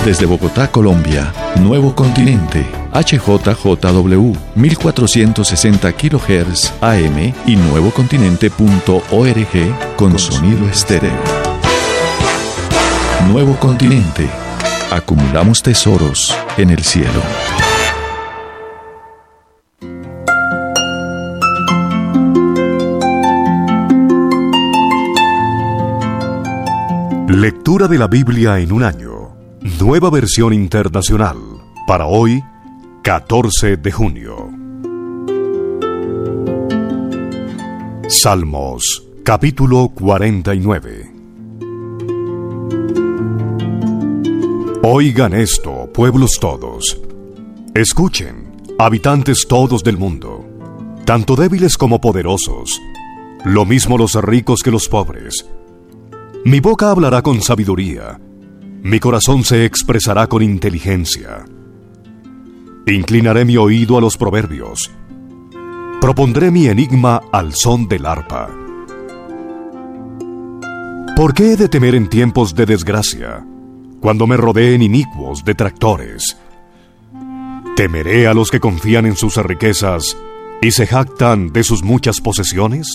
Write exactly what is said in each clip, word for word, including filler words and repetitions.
Desde Bogotá, Colombia, Nuevo Continente, H J J W, mil cuatrocientos sesenta kilohertz A M y nuevocontinente punto org con sonido estéreo. Nuevo Continente. Acumulamos tesoros en el cielo. Lectura de la Biblia en un año. Nueva versión internacional. Para hoy, catorce de junio. Salmos, capítulo cuarenta y nueve. Oigan esto, pueblos todos. Escuchen, habitantes todos del mundo, tanto débiles como poderosos, lo mismo los ricos que los pobres. Mi boca hablará con sabiduría, mi corazón se expresará con inteligencia. Inclinaré mi oído a los proverbios, propondré mi enigma al son del arpa. ¿Por qué he de temer en tiempos de desgracia, cuando me rodeen inicuos detractores? ¿Temeré a los que confían en sus riquezas y se jactan de sus muchas posesiones?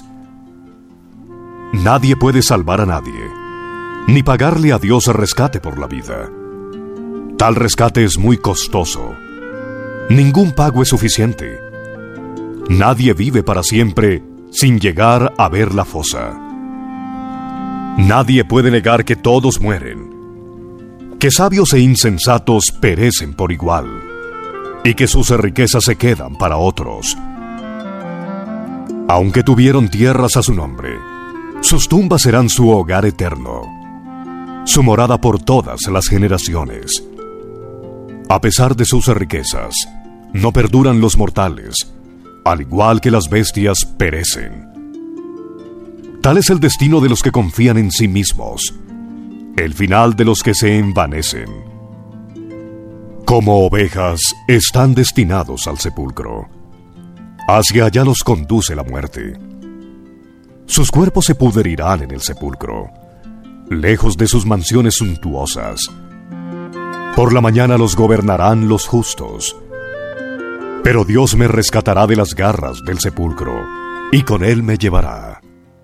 Nadie puede salvar a nadie, ni pagarle a Dios rescate por la vida. Tal rescate es muy costoso. Ningún pago es suficiente. Nadie vive para siempre sin llegar a ver la fosa. Nadie puede negar que todos mueren, que sabios e insensatos perecen por igual, y que sus riquezas se quedan para otros. Aunque tuvieron tierras a su nombre, sus tumbas serán su hogar eterno, su morada por todas las generaciones. A pesar de sus riquezas, no perduran los mortales, al igual que las bestias perecen. Tal es el destino de los que confían en sí mismos, el final de los que se envanecen. Como ovejas están destinados al sepulcro. Hacia allá los conduce la muerte. Sus cuerpos se pudrirán en el sepulcro, lejos de sus mansiones suntuosas. Por la mañana los gobernarán los justos. Pero Dios me rescatará de las garras del sepulcro, y con él me llevará.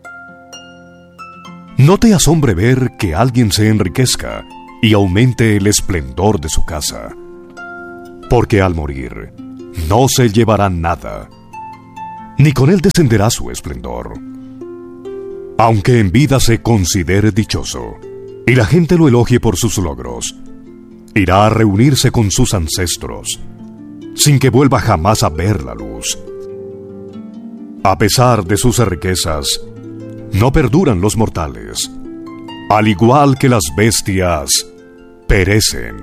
No te asombre ver que alguien se enriquezca y aumente el esplendor de su casa, porque al morir no se llevará nada, ni con él descenderá su esplendor. Aunque en vida se considere dichoso y la gente lo elogie por sus logros, irá a reunirse con sus ancestros, sin que vuelva jamás a ver la luz. A pesar de sus riquezas, no perduran los mortales, al igual que las bestias perecen.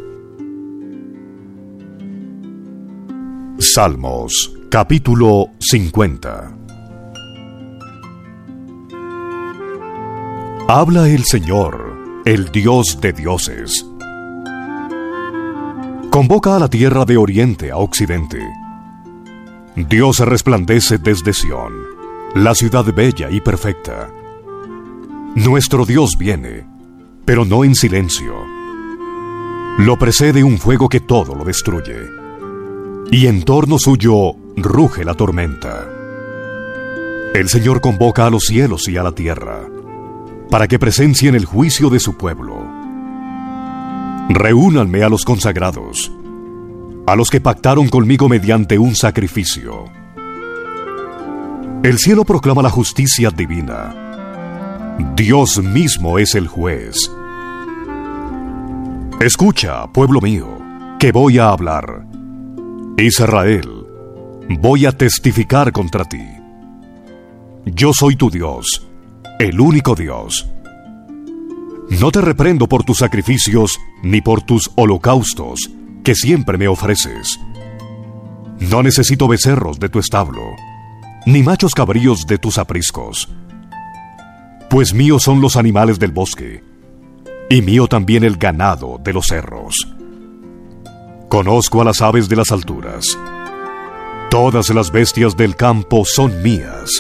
Salmos, capítulo cincuenta. Habla el Señor, el Dios de dioses. Convoca a la tierra de oriente a occidente. Dios resplandece desde Sión, la ciudad bella y perfecta. Nuestro Dios viene, pero no en silencio. Lo precede un fuego que todo lo destruye, y en torno suyo ruge la tormenta. El Señor convoca a los cielos y a la tierra, para que presencien el juicio de su pueblo. Reúnanme a los consagrados, a los que pactaron conmigo mediante un sacrificio. El cielo proclama la justicia divina. Dios mismo es el juez. Escucha, pueblo mío, que voy a hablar. Israel, voy a testificar contra ti. Yo soy tu Dios, el único Dios. No te reprendo por tus sacrificios ni por tus holocaustos que siempre me ofreces. No necesito becerros de tu establo, ni machos cabríos de tus apriscos. Pues míos son los animales del bosque, y mío también el ganado de los cerros. Conozco a las aves de las alturas. Todas las bestias del campo son mías.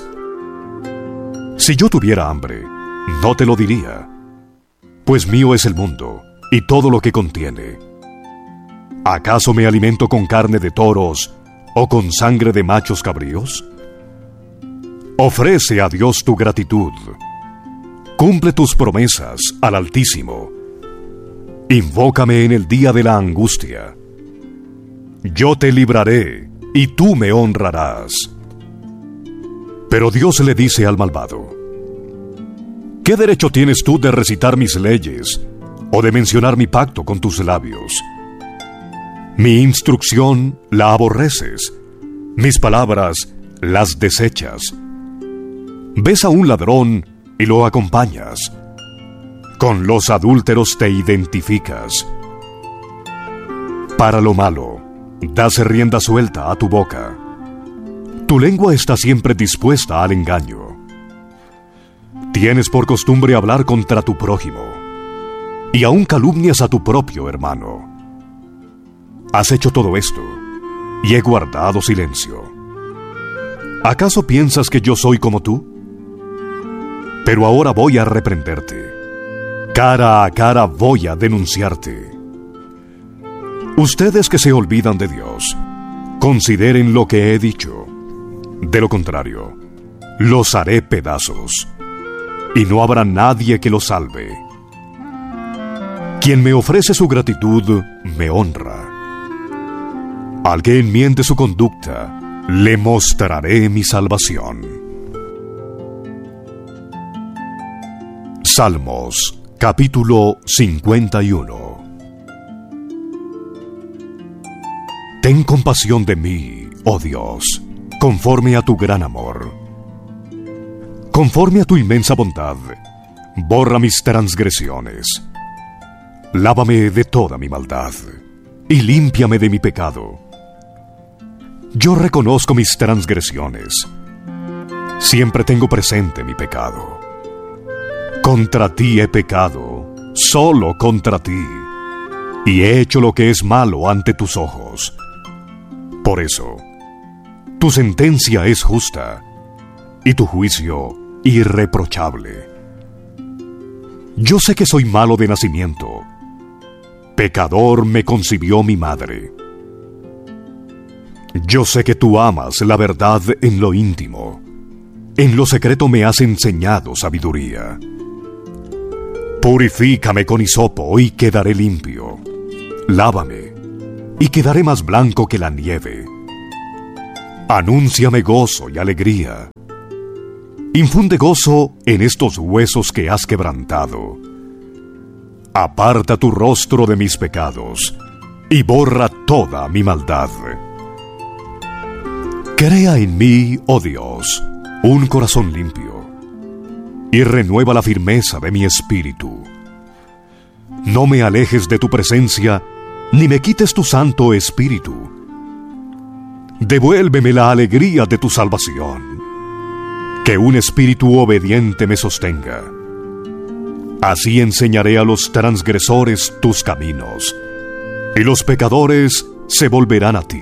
Si yo tuviera hambre, no te lo diría, pues mío es el mundo, y todo lo que contiene. ¿Acaso me alimento con carne de toros o con sangre de machos cabríos? Ofrece a Dios tu gratitud. Cumple tus promesas al Altísimo. Invócame en el día de la angustia. Yo te libraré y tú me honrarás. Pero Dios le dice al malvado: ¿qué derecho tienes tú de recitar mis leyes o de mencionar mi pacto con tus labios? Mi instrucción la aborreces, mis palabras las desechas. Ves a un ladrón y lo acompañas. Con los adúlteros te identificas. Para lo malo, das rienda suelta a tu boca. Tu lengua está siempre dispuesta al engaño. Tienes por costumbre hablar contra tu prójimo, y aún calumnias a tu propio hermano. Has hecho todo esto, y he guardado silencio. ¿Acaso piensas que yo soy como tú? Pero ahora voy a reprenderte. Cara a cara voy a denunciarte. Ustedes que se olvidan de Dios, consideren lo que he dicho. De lo contrario, los haré pedazos, y no habrá nadie que los salve. Quien me ofrece su gratitud, me honra. Al que enmiende su conducta, le mostraré mi salvación. Salmos, capítulo cincuenta y uno. Ten compasión de mí, oh Dios, conforme a tu gran amor. Conforme a tu inmensa bondad, borra mis transgresiones. Lávame de toda mi maldad, y límpiame de mi pecado. Yo reconozco mis transgresiones. Siempre tengo presente mi pecado. Contra ti he pecado, solo contra ti, y he hecho lo que es malo ante tus ojos. Por eso, tu sentencia es justa, y tu juicio irreprochable. Yo sé que soy malo de nacimiento. Pecador me concibió mi madre. Yo sé que tú amas la verdad en lo íntimo. En lo secreto me has enseñado sabiduría. Purifícame con hisopo y quedaré limpio. Lávame y quedaré más blanco que la nieve. Anúnciame gozo y alegría. Infunde gozo en estos huesos que has quebrantado. Aparta tu rostro de mis pecados y borra toda mi maldad. Crea en mí, oh Dios, un corazón limpio, y renueva la firmeza de mi espíritu. No me alejes de tu presencia, ni me quites tu Santo Espíritu. Devuélveme la alegría de tu salvación. Que un espíritu obediente me sostenga. Así enseñaré a los transgresores tus caminos, y los pecadores se volverán a ti.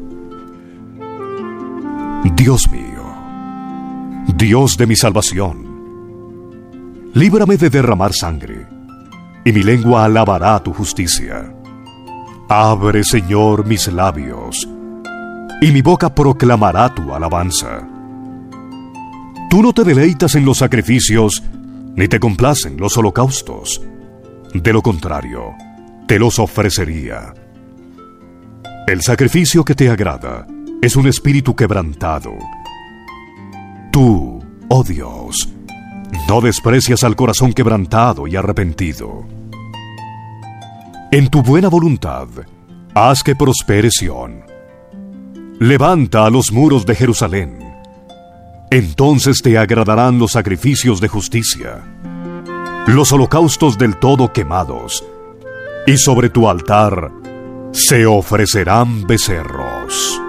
Dios mío, Dios de mi salvación, líbrame de derramar sangre, y mi lengua alabará tu justicia. Abre, Señor, mis labios, y mi boca proclamará tu alabanza. Tú no te deleitas en los sacrificios, ni te complacen los holocaustos. De lo contrario, te los ofrecería. El sacrificio que te agrada es un espíritu quebrantado. Tú, oh Dios, no desprecias al corazón quebrantado y arrepentido. En tu buena voluntad, haz que prospere Sión. Levanta a los muros de Jerusalén. Entonces te agradarán los sacrificios de justicia, los holocaustos del todo quemados, y sobre tu altar se ofrecerán becerros.